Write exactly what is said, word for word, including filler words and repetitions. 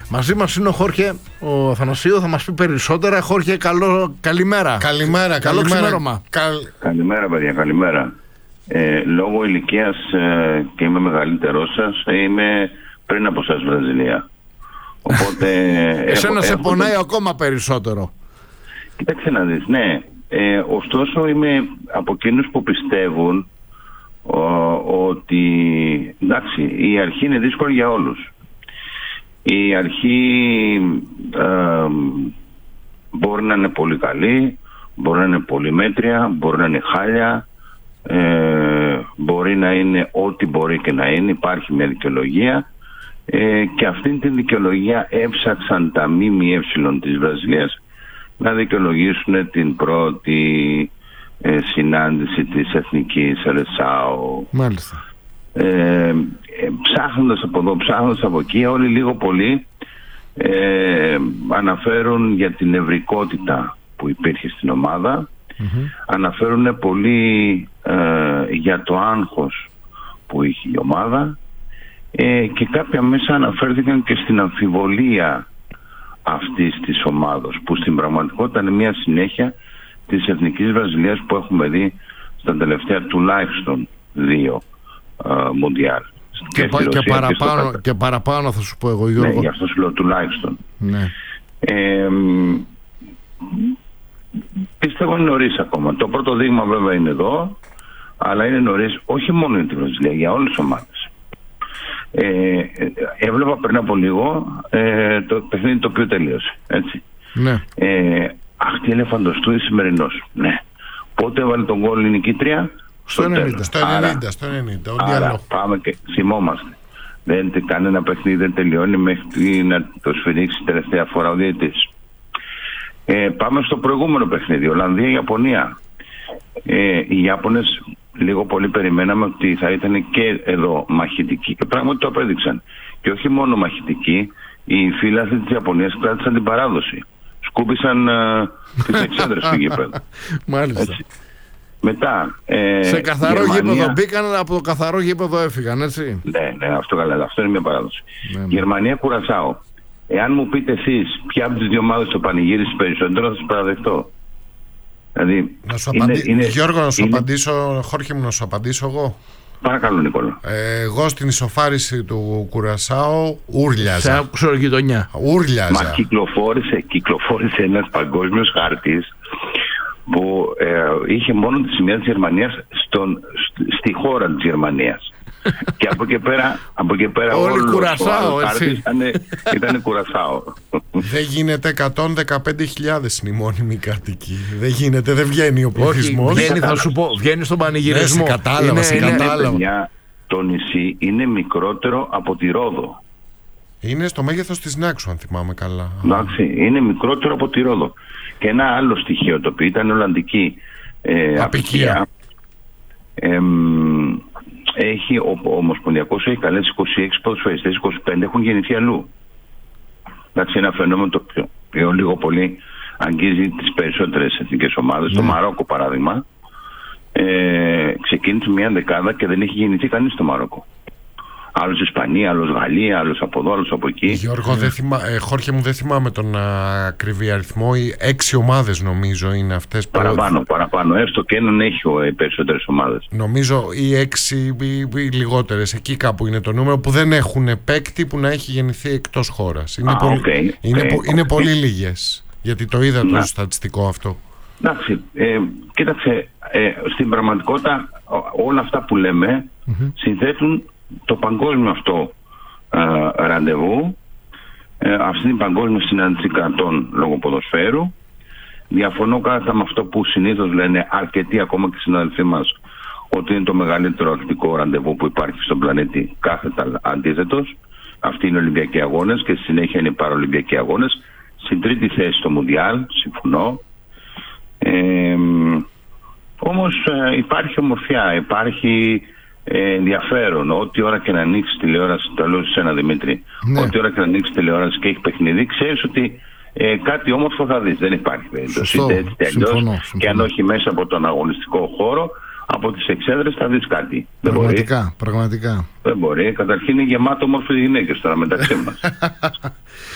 Μαζί μας είναι ο Χόρχε, ο Αθανασίου, θα μας πει περισσότερα. Χόρχε, καλό, καλημέρα. Καλημέρα, καλό ξημέρωμα. Καλ... Καλημέρα, παιδιά, καλημέρα. Ε, λόγω ηλικίας ε, και είμαι μεγαλύτερός σας, είμαι πριν από σας Βραζιλία. Οπότε... Εσένα σε πονάει έχω... ακόμα περισσότερο. Κοιτάξτε να δεις, ναι. Ε, ωστόσο είμαι από εκείνους που πιστεύουν ο, ότι εντάξει, η αρχή είναι δύσκολη για όλους. Η αρχή ε, μπορεί να είναι πολύ καλή, μπορεί να είναι πολύ μέτρια, μπορεί να είναι χάλια, ε, μπορεί να είναι ό,τι μπορεί και να είναι, υπάρχει μια δικαιολογία ε, και αυτήν την δικαιολογία έψαξαν τα ΜΜΕ της Βραζιλίας να δικαιολογήσουν την πρώτη ε, συνάντηση της Εθνικής Σελεσάου. Μάλιστα. Ε, ψάχνοντας από εδώ, ψάχνοντας από εκεί, όλοι λίγο πολύ ε, αναφέρουν για την ευρικότητα που υπήρχε στην ομάδα, mm-hmm. αναφέρουν πολύ ε, για το άγχος που είχε η ομάδα ε, και κάποια μέσα αναφέρθηκαν και στην αμφιβολία αυτής της ομάδος, που στην πραγματικότητα είναι μια συνέχεια της Εθνικής Βραζιλίας που έχουμε δει στα τελευταία τουλάχιστον δύο Μουντιάλ. Και, και, και, παραπάνω, και, και παραπάνω θα σου πω εγώ, Γιώργο. Ναι, γι' αυτό σου λέω τουλάχιστον. Ναι. Ε, πιστεύω είναι νωρίς ακόμα. Το πρώτο δείγμα βέβαια είναι εδώ, αλλά είναι νωρίς όχι μόνο για τη Βραζιλία, για όλες τις ομάδες. Ε, έβλεπα πριν από λίγο ε, το παιχνίδι το οποίο τελείωσε. Έτσι. Ναι. Ε, αχ, τι ελεφαντοστούδη σημερινός. Ναι. Πότε έβαλε τον γκολ η νικήτρια? Στο ενενήντα. Στο ενενήντα, στο ενενήντα. Άρα πάμε και θυμόμαστε. Δεν κανένα παιχνίδι δεν τελειώνει μέχρι να το σφυρίξει τελευταία φορά ο διαιτητής. Ε, πάμε στο προηγούμενο παιχνίδι, Ολλανδία-Ιαπωνία. Ε, οι Ιάπωνες λίγο πολύ περιμέναμε ότι θα ήταν και εδώ μαχητικοί και πράγματι το απέδειξαν. Και όχι μόνο μαχητικοί, οι φίλαθλοι της Ιαπωνίας κράτησαν την παράδοση. Σκούπισαν uh, τις εξέδρες του γήπεδου. Μάλιστα. Έτσι. Μετά, ε, σε καθαρό Γερμανία... γήπεδο μπήκαν, από το καθαρό γήπεδο έφυγαν, έτσι. Ναι, ναι, αυτό καλά, αυτό είναι μια παράδοση. Ναι, ναι. Γερμανία-Κουρασάο. Εάν μου πείτε εσείς ποια από τις δύο ομάδες το πανηγύρισε περισσότερο, θα σας παραδεχτώ. Δηλαδή, να σου είναι, απαντή... είναι, Γιώργο, να σου είναι... απαντήσω, Χόρχε μου, να σου απαντήσω εγώ. Παρακαλώ, Νικόλα. Ε, εγώ στην ισοφάριση του Κουρασάου ούρλιαζα. Σε άκουσα γειτονιά. Ούρλιαζα. Μα κυκλοφόρησε, κυκλοφόρησε ένας παγκόσμιος χάρτης που ε, είχε μόνο τη σημαία της Γερμανίας στον, στη, στη χώρα της Γερμανίας. Και από εκεί πέρα, από εκεί πέρα όλος Κουρασάο, ο χάρτης ήταν, ήταν Κουρασάο. Δεν γίνεται, εκατόν δεκαπέντε χιλιάδες είναι η μόνιμη κατοικοί. Δεν γίνεται, δεν βγαίνει ο πληθυσμός. Βγαίνει, θα σου πω, βγαίνει στον πανηγυρισμό. Ναι, σε κατάλαβα, είναι, σε είναι, κατάλαβα. Παιδιά, το νησί είναι μικρότερο από τη Ρόδο. Είναι στο μέγεθος της Νάξου, αν θυμάμαι καλά. Εντάξει, είναι μικρότερο από τη Ρόδο. Και ένα άλλο στοιχείο, το οποίο ήταν Ολλανδική ε, απικία. Ε, έχει, ο, ο Ομοσπονδιακός έχει καλέσει είκοσι έξι ποδοσφαιριστές, είκοσι πέντε έχουν γεννηθεί αλλού. Εντάξει, ένα φαινόμενο το οποίο, οποίο λίγο πολύ αγγίζει τις περισσότερες εθνικές ομάδες. Mm. Το Μαρόκο, παράδειγμα, ε, ξεκίνησε μια δεκάδα και δεν έχει γεννηθεί κανείς στο Μαρόκο. Άλλος Ισπανία, άλλος Γαλλία, άλλος από εδώ, άλλος από εκεί. Γιώργο, δεν θυμά... ε, Χόρχε μου, δεν θυμάμαι τον ακριβή αριθμό. Οι έξι ομάδες νομίζω είναι αυτές που... Παραπάνω, παραπάνω. Έστω και έναν έχει οι περισσότερες ομάδες. Νομίζω οι έξι ή, ή λιγότερες. Εκεί κάπου είναι το νούμερο που δεν έχουν παίκτη που να έχει γεννηθεί εκτός χώρας. Είναι, ah, πολύ... okay, είναι, okay, είναι okay. πολύ λίγες. Γιατί το είδα το στατιστικό αυτό. Εντάξει, ε, κοίταξε, ε, στην πραγματικότητα όλα αυτά που λέμε mm-hmm. συνθέτουν το παγκόσμιο αυτό ε, ραντεβού, ε, αυτή την παγκόσμια συνάντηση κρατών λόγω ποδοσφαίρου. Διαφωνώ κάθετα με αυτό που συνήθως λένε αρκετοί, ακόμα και οι συναδελφοί μας, ότι είναι το μεγαλύτερο αθλητικό ραντεβού που υπάρχει στον πλανήτη. Κάθετα αντίθετος. Αυτοί είναι οι Ολυμπιακοί Αγώνες και στη συνέχεια είναι οι Παραολυμπιακοί Αγώνες. Στην τρίτη θέση στο Μουντιάλ, συμφωνώ. Ε, όμως ε, υπάρχει ομορφιά, υπάρχει ε, ενδιαφέρον. Ό,τι ώρα και να ανοίξει τηλεόραση, το λέω σε ένα Δημήτρη, ναι. Ό,τι ώρα και να ανοίξει τηλεόραση και έχει παιχνίδι, ξέρεις ότι ε, κάτι όμορφο θα δεις. Δεν υπάρχει περίπτωση. Είτε έτσι είτε αλλιώς, και αν όχι μέσα από τον αγωνιστικό χώρο, από τις εξέδρες θα δεις κάτι. Πραγματικά, δεν μπορεί. πραγματικά. Δεν μπορεί. Καταρχήν είναι γεμάτο όμορφες γυναίκες τώρα μεταξύ μας.